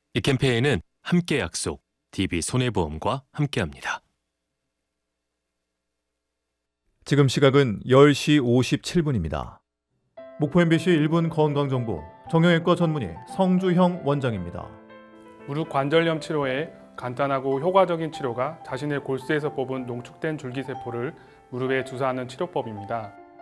이 캠페인은 함께 약속, DB손해보험과 함께합니다. 지금 시각은 10시 57분입니다. 목포 MBC 1분 건강정보 정형외과 전문의 성주형 원장입니다. 무릎 관절염 치료에 간단하고 효과적인 치료가 자신의 골수에서 뽑은 농축된 줄기세포를 무릎에 주사하는 치료법입니다.